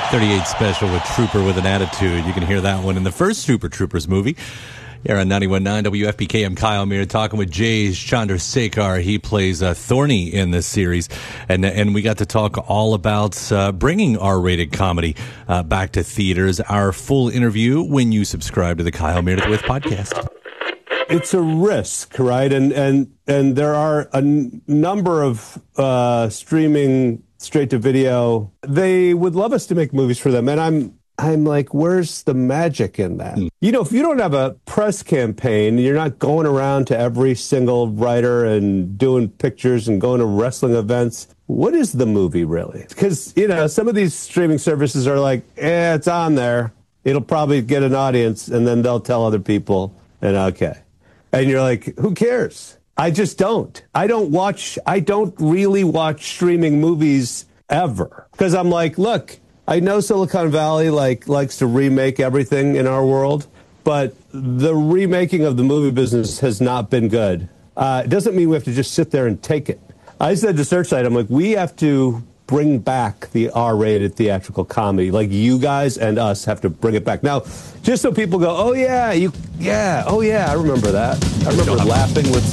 38 special with Trooper with an Attitude. You can hear that one in the first Super Troopers movie. Here on 91.9 WFPK, I'm Kyle Mears talking with Jay Chandrasekhar. He plays Thorny in this series. And we got to talk all about bringing R-rated comedy back to theaters. Our full interview when you subscribe to the Kyle Mears With podcast. It's a risk, right? And there are a number of streaming straight-to-video. They would love us to make movies for them. And I'm like, where's the magic in that? You know, if you don't have a press campaign, you're not going around to every single writer and doing pictures and going to wrestling events. What is the movie really? Because, you know, some of these streaming services are like, it's on there. It'll probably get an audience, and then they'll tell other people, and okay. And you're like, who cares? I just don't. I don't really watch streaming movies ever. Because I'm like, look, I know Silicon Valley likes to remake everything in our world, but the remaking of the movie business has not been good. It doesn't mean we have to just sit there and take it. I said to Searchlight, I'm like, we have to bring back the R-rated theatrical comedy. Like, you guys and us have to bring it back. Now, just so people go, I remember that. I remember laughing with